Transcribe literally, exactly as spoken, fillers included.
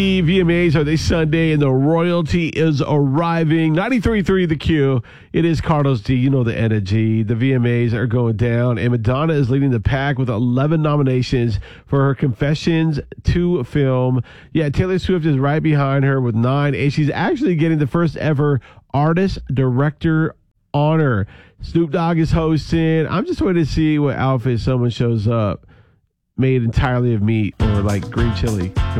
The V M As are this Sunday, and the royalty is arriving. ninety-three point three The Q. It is Carlos D. You know the energy. The V M As are going down, and Madonna is leading the pack with eleven nominations for her Confessions two film. Yeah, Taylor Swift is right behind her with nine, and she's actually getting the first ever Artist Director honor. Snoop Dogg is hosting. I'm just waiting to see what outfit someone shows up made entirely of meat or like green chili.